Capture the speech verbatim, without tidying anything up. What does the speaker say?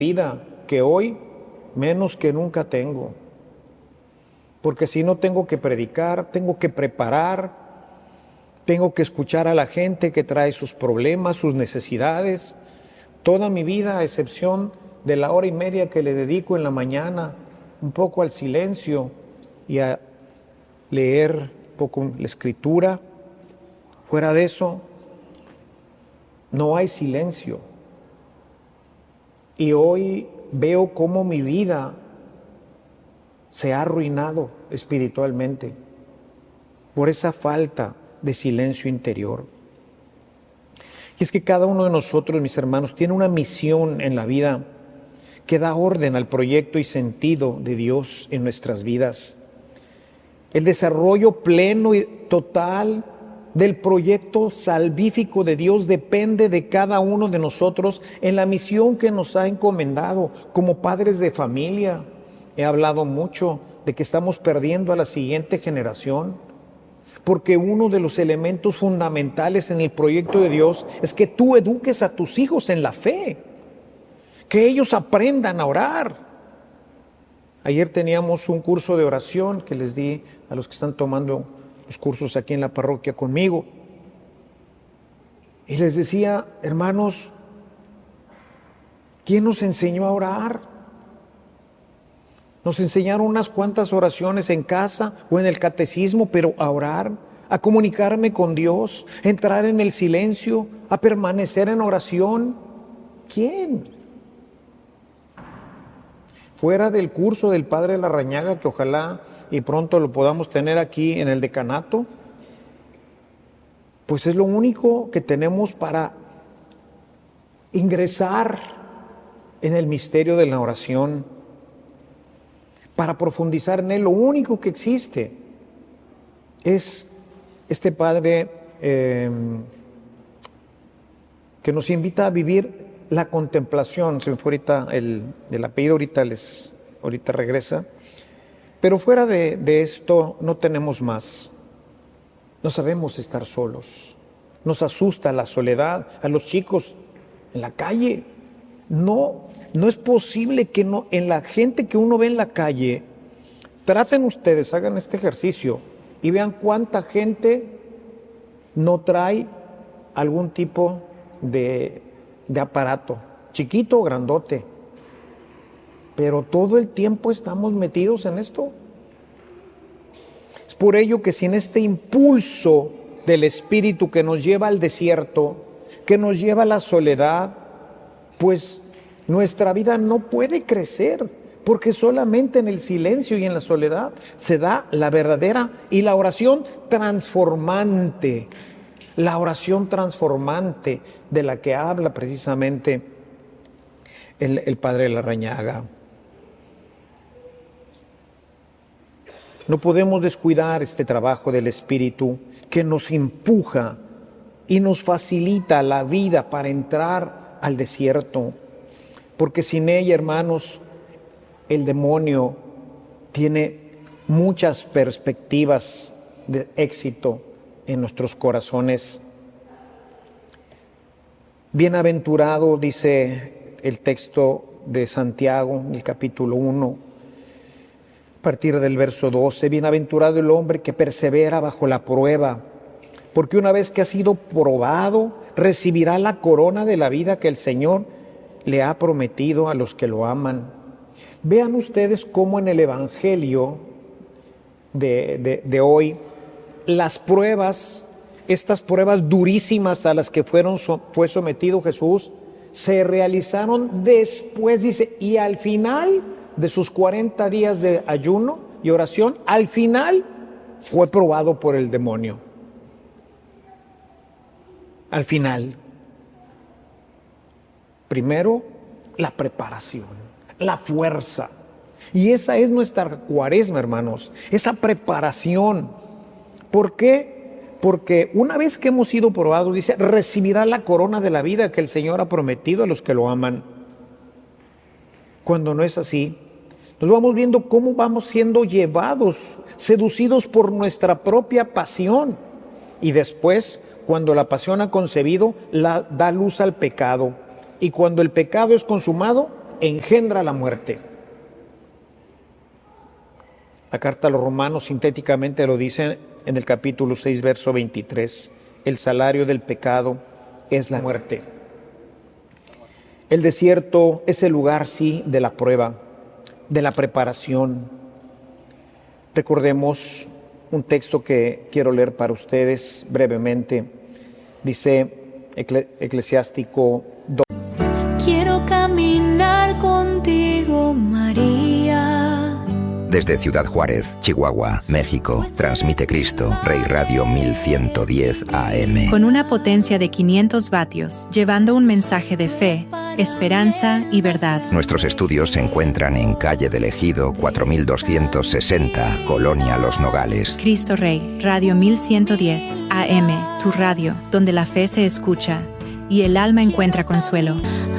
vida que hoy menos que nunca tengo. Porque si no tengo que predicar, tengo que preparar, tengo que escuchar a la gente que trae sus problemas, sus necesidades. Toda mi vida, a excepción de la hora y media que le dedico en la mañana, un poco al silencio y a leer un poco la escritura. Fuera de eso, no hay silencio. Y hoy veo cómo mi vida se ha arruinado espiritualmente por esa falta de silencio interior. Y es que cada uno de nosotros, mis hermanos, tiene una misión en la vida que da orden al proyecto y sentido de Dios en nuestras vidas. El desarrollo pleno y total del proyecto salvífico de Dios depende de cada uno de nosotros en la misión que nos ha encomendado como padres de familia. He hablado mucho de que estamos perdiendo a la siguiente generación, porque uno de los elementos fundamentales en el proyecto de Dios es que tú eduques a tus hijos en la fe, que ellos aprendan a orar. Ayer teníamos un curso de oración que les di a los que están tomando los cursos aquí en la parroquia conmigo. Y les decía, hermanos, ¿quién nos enseñó a orar? Nos enseñaron unas cuantas oraciones en casa o en el catecismo, pero a orar, a comunicarme con Dios, a entrar en el silencio, a permanecer en oración. ¿Quién? Fuera del curso del Padre Larrañaga, que ojalá y pronto lo podamos tener aquí en el decanato, pues es lo único que tenemos para ingresar en el misterio de la oración, para profundizar en él. Lo único que existe es este Padre eh, que nos invita a vivir la contemplación. Se me fue ahorita el, el apellido, ahorita, les, ahorita regresa. Pero fuera de, de esto no tenemos más. No sabemos estar solos. Nos asusta la soledad a los chicos en la calle. No, no es posible que no, en la gente que uno ve en la calle, traten ustedes, hagan este ejercicio y vean cuánta gente no trae algún tipo de, de aparato, chiquito o grandote. Pero todo el tiempo estamos metidos en esto. Es por ello que sin este impulso del Espíritu que nos lleva al desierto, que nos lleva a la soledad, pues nuestra vida no puede crecer, porque solamente en el silencio y en la soledad se da la verdadera y la oración transformante, la oración transformante de la que habla precisamente el, el Padre Larrañaga. No podemos descuidar este trabajo del Espíritu que nos empuja y nos facilita la vida para entrar al desierto, porque sin ella, hermanos, el demonio tiene muchas perspectivas de éxito en nuestros corazones. Bienaventurado, dice el texto de Santiago, el capítulo uno, a partir del verso doce, bienaventurado el hombre que persevera bajo la prueba, porque una vez que ha sido probado, recibirá la corona de la vida que el Señor le ha prometido a los que lo aman. Vean ustedes cómo en el Evangelio de, de, de hoy, las pruebas, estas pruebas durísimas a las que fueron, fue sometido Jesús, se realizaron después, dice, y al final de sus cuarenta días de ayuno y oración, al final fue probado por el demonio. Al final. Primero, la preparación, la fuerza. Y esa es nuestra cuaresma, hermanos, esa preparación. ¿Por qué? Porque una vez que hemos sido probados, dice, recibirá la corona de la vida que el Señor ha prometido a los que lo aman. Cuando no es así, nos vamos viendo cómo vamos siendo llevados, seducidos por nuestra propia pasión. Y después, cuando la pasión ha concebido, la da luz al pecado. Y cuando el pecado es consumado, engendra la muerte. La carta a los Romanos sintéticamente lo dice en el capítulo seis, verso veintitrés. El salario del pecado es la muerte. El desierto es el lugar, sí, de la prueba, de la preparación. Recordemos un texto que quiero leer para ustedes brevemente. Dice Ecle- Eclesiástico dos. Quiero caminar contigo, María. Desde Ciudad Juárez, Chihuahua, México, transmite Cristo, Rey Radio mil ciento diez A M. Con una potencia de quinientos vatios, llevando un mensaje de fe, esperanza y verdad. Nuestros estudios se encuentran en Calle del Ejido cuatro mil doscientos sesenta, Colonia Los Nogales. Cristo Rey, Radio mil ciento diez A M, tu radio, donde la fe se escucha y el alma encuentra consuelo.